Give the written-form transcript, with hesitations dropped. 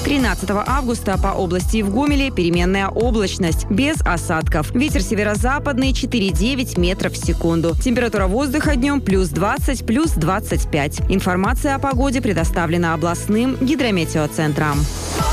13 августа по области и в Гомеле переменная облачность, без осадков. Ветер северо-западный 4,9 метров в секунду. Температура воздуха днем плюс 20, плюс 25. Информация о погоде предоставлена областным гидрометеоцентром.